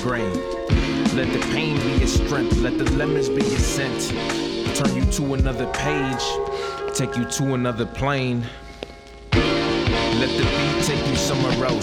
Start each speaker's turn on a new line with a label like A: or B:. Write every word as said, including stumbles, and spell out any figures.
A: grain. Let the pain be your strength, let the lemons be your scent. Turn you to another page, take you to another plane. Let the beat take you somewhere else.